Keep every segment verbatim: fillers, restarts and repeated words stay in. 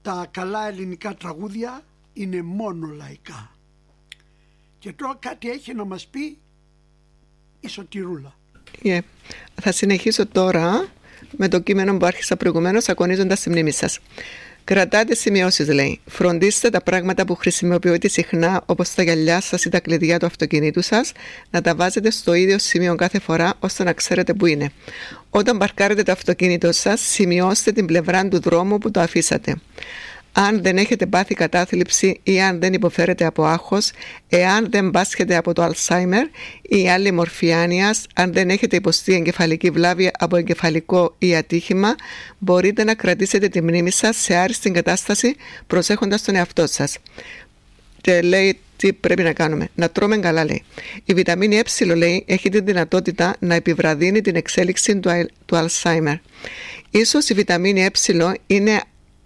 τα καλά ελληνικά τραγούδια είναι μόνο λαϊκά. Και τώρα κάτι έχει να μας πει η Σωτηρούλα. Yeah. Θα συνεχίσω τώρα με το κείμενο που άρχισα προηγουμένως, ακονίζοντας τη μνήμη σας. Κρατάτε σημειώσεις, λέει. Φροντίστε τα πράγματα που χρησιμοποιείτε συχνά, όπως τα γυαλιά σας ή τα κλειδιά του αυτοκινήτου σας, να τα βάζετε στο ίδιο σημείο κάθε φορά, ώστε να ξέρετε που είναι. Όταν παρκάρετε το αυτοκίνητο σας, σημειώστε την πλευρά του δρόμου που το αφήσατε. Αν δεν έχετε πάθει κατάθλιψη ή αν δεν υποφέρετε από άγχος, εάν δεν πάσχετε από το Αλσάιμερ ή άλλη μορφή άνοιας, αν δεν έχετε υποστεί εγκεφαλική βλάβη από εγκεφαλικό ή ατύχημα, μπορείτε να κρατήσετε τη μνήμη σας σε άριστη κατάσταση προσέχοντας τον εαυτό σας. Και λέει τι πρέπει να κάνουμε. Να τρώμε καλά, λέει. Η βιταμίνη Ε, λέει, έχει τη δυνατότητα να επιβραδύνει την εξέλιξη του, του Αλσάιμερ. Ίσως η βιταμίνη Ε είναι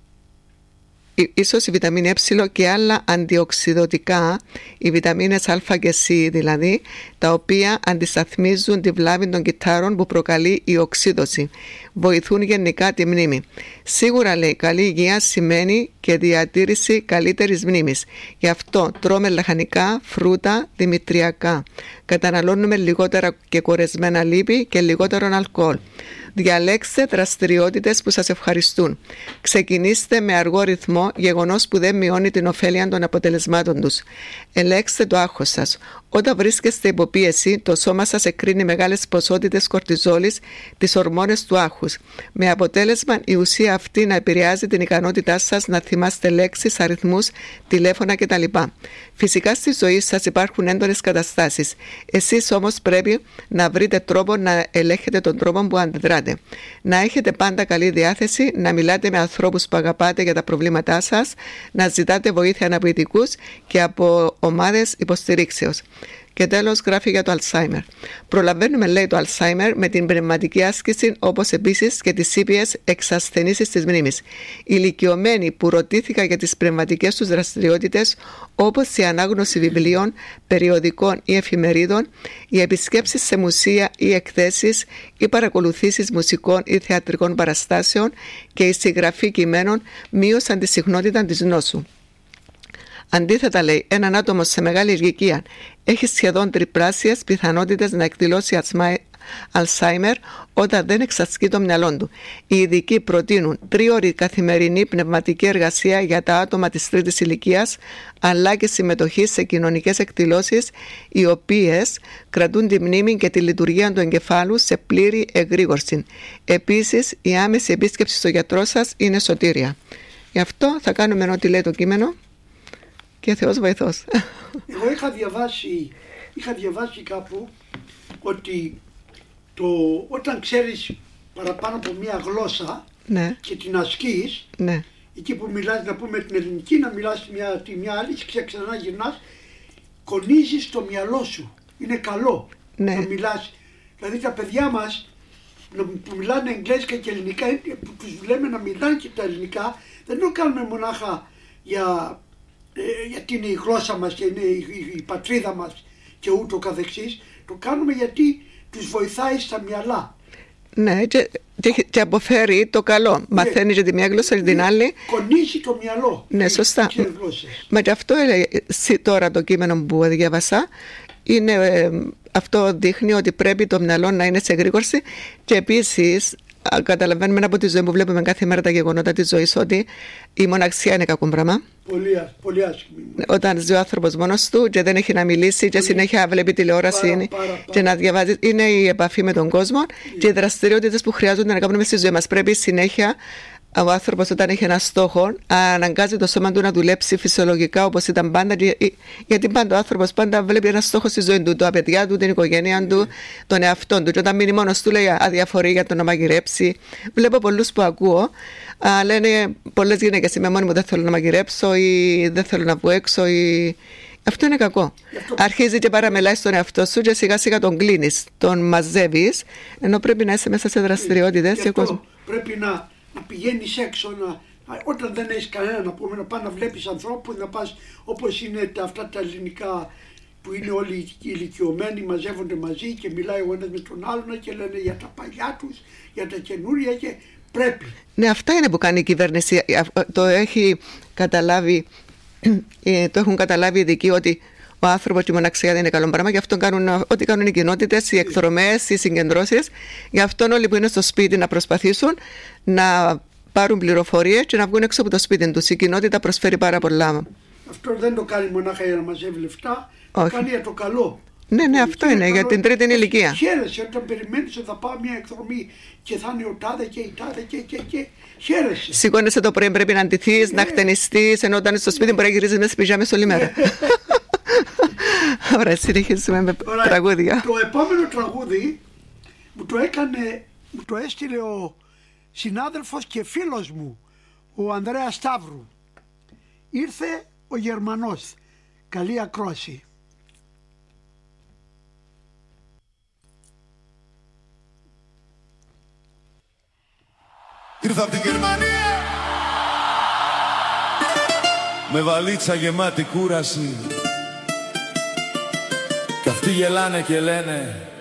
Ίσως η βιταμίνη Ε και άλλα αντιοξυδωτικά, οι βιταμίνες Α και Σ δηλαδή, τα οποία αντισταθμίζουν τη βλάβη των κυττάρων που προκαλεί η οξύδωση. Βοηθούν γενικά τη μνήμη. Σίγουρα, λέει, καλή υγεία σημαίνει και διατήρηση καλύτερης μνήμης. Γι' αυτό τρώμε λαχανικά, φρούτα, δημητριακά. Καταναλώνουμε λιγότερα και κορεσμένα λίπη και λιγότερο αλκοόλ. Διαλέξτε δραστηριότητες που σας ευχαριστούν. Ξεκινήστε με αργό ρυθμό, γεγονός που δεν μειώνει την ωφέλεια των αποτελεσμάτων τους. Ελέγξτε το άγχος σας. Όταν βρίσκεστε υποπίεση, το σώμα σας εκρίνει μεγάλες ποσότητες κορτιζόλης, τις ορμόνες του άγχους, με αποτέλεσμα η ουσία αυτή να επηρεάζει την ικανότητά σας να θυμάστε λέξεις, αριθμούς, τηλέφωνα κτλ. Φυσικά στη ζωή σας υπάρχουν έντονες καταστάσεις. Εσείς όμως πρέπει να βρείτε τρόπο να ελέγχετε τον τρόπο που αντιδράτε. Να έχετε πάντα καλή διάθεση, να μιλάτε με ανθρώπους που αγαπάτε για τα προβλήματά σας, να ζητάτε βοήθεια από ειδικούς και από ομάδες υποστηρίξεως. Και τέλος γράφει για το Αλσάιμερ. Προλαβαίνουμε, λέει, το Αλσάιμερ με την πνευματική άσκηση, όπως επίσης και τις ήπιες εξασθενήσεις της μνήμης. Οι ηλικιωμένοι που ρωτήθηκαν για τις πνευματικές τους δραστηριότητες, όπως η ανάγνωση βιβλίων, περιοδικών ή εφημερίδων, οι επισκέψεις σε μουσεία ή εκθέσεις, οι παρακολουθήσεις μουσικών ή θεατρικών παραστάσεων και η συγγραφή κειμένων, μείωσαν τη συχνότητα της νόσου. Αντίθετα, λέει, έναν άτομο σε μεγάλη ηλικία έχει σχεδόν τριπλάσιες πιθανότητες να εκδηλώσει Αλσάιμερ όταν δεν εξασκεί το μυαλό του. Οι ειδικοί προτείνουν τρίωρη καθημερινή πνευματική εργασία για τα άτομα της τρίτης ηλικίας, αλλά και συμμετοχή σε κοινωνικές εκδηλώσεις, οι οποίες κρατούν τη μνήμη και τη λειτουργία του εγκεφάλου σε πλήρη εγρήγορση. Επίσης, η άμεση επίσκεψη στο γιατρό σας είναι σωτήρια. Γι' αυτό θα κάνουμε ό,τι λέει το κείμενο. Και Θεός βοηθός. Εγώ είχα διαβάσει, είχα διαβάσει κάπου ότι το, όταν ξέρεις παραπάνω από μία γλώσσα, ναι, και την ασκείς, ναι, εκεί που μιλάς, να πούμε την ελληνική, να μιλάς μια, τη μια άλλη και ξανά γυρνάς, κονίζεις το μυαλό σου. Είναι καλό, ναι, να μιλάς. Δηλαδή τα παιδιά μας που μιλάνε εγγλέζικα και ελληνικά, που τους λέμε να μιλάνε και τα ελληνικά, δεν το κάνουμε μονάχα για... γιατί είναι η γλώσσα μας και είναι η, η, η πατρίδα μας και ούτω καθεξής, το κάνουμε γιατί τους βοηθάει στα μυαλά. Ναι, και, και, και αποφέρει το καλό. Ναι. Μαθαίνει και τη μία γλώσσα και την ναι, άλλη. Κονίζει το μυαλό. Ναι, σωστά. Μα και αυτό τώρα το κείμενο που διάβασα, είναι, ε, αυτό δείχνει ότι πρέπει το μυαλό να είναι σε εγρήγορση και επίσης καταλαβαίνουμε από τη ζωή που βλέπουμε κάθε μέρα τα γεγονότα της ζωής ότι η μοναξιά είναι κακό πράγμα. Πολύ, πολύ άσχημη. Όταν ζει ο άνθρωπος μόνος του και δεν έχει να μιλήσει πολύ, και συνέχεια βλέπει τηλεόραση πάρα, πάρα, πάρα, και να διαβάζει, είναι η επαφή με τον κόσμο yeah, και οι δραστηριότητες που χρειάζονται να κάνουμε στη ζωή μας. Πρέπει συνέχεια ο άνθρωπος όταν έχει ένα στόχο αναγκάζει το σώμα του να δουλέψει φυσιολογικά όπως ήταν πάντα, γιατί πάντα ο άνθρωπος πάντα βλέπει ένα στόχο στη ζωή του, τα παιδιά του, την οικογένεια του, τον εαυτό του, και όταν μείνει μόνος του λέει αδιαφορεί για το να μαγειρέψει. Βλέπω πολλούς που ακούω, α, λένε πολλές γυναίκες είμαι μόνη μου, δεν θέλω να μαγειρέψω ή δεν θέλω να βγω έξω ή... Αυτό είναι κακό. Αυτό... Αρχίζει και παραμελάει στον εαυτό σου και σιγά σιγά τον κλείνεις, τον μαζεύεις, ενώ πρέπει να είσαι μέσα σε δραστηριότητες και κόσμο. Πρέπει να να πηγαίνεις έξω, να, όταν δεν έχεις κανένα να πούμε, να πας να βλέπεις ανθρώπους, να πας όπως είναι τα, αυτά τα ελληνικά που είναι όλοι οι ηλικιωμένοι, μαζεύονται μαζί και μιλάει ο ένας με τον άλλον και λένε για τα παλιά τους, για τα καινούρια και πρέπει. Ναι, αυτά είναι που κάνει η κυβέρνηση. Το έχει καταλάβει, το έχουν καταλάβει οι ειδικοί ότι ο άνθρωπος και η μοναξιά δεν είναι καλό πράγμα. Γι' αυτό κάνουν ό,τι κάνουν οι κοινότητες, οι εκδρομές, οι συγκεντρώσεις. Γι' αυτό όλοι που είναι στο σπίτι να προσπαθήσουν να πάρουν πληροφορίες και να βγουν έξω από το σπίτι τους. Η κοινότητα προσφέρει πάρα πολλά. Αυτό δεν το κάνει μονάχα για να μαζεύει λεφτά, το κάνει για το καλό. Ναι, ναι, αυτό είναι, καλό, για την τρίτη ηλικία. Χαίρεσαι όταν περιμένεις ότι θα πάω μια εκδρομή και θα είναι ο τάδε και η τάδε και, και, και χαίρεσαι. Σηκώνεσαι το πρωί, πρέπει να αντιθείς, ναι, να χτενιστείς, ενώ όταν είσαι στο σπίτι μπορεί να γυρίζεις μέσα στις πιτζάμες όλη μέρα. Ωραία, συνεχίσουμε με Ωραία, τραγούδια. Το επόμενο τραγούδι μου το έκανε, μου το έστειλε ο συνάδελφος και φίλος μου, ο Ανδρέας Σταύρου. Ήρθε ο Γερμανός. Καλή ακρόαση. Ήρθα από την Γερμανία με βαλίτσα γεμάτη κούραση κι αυτοί γελάνε και λένε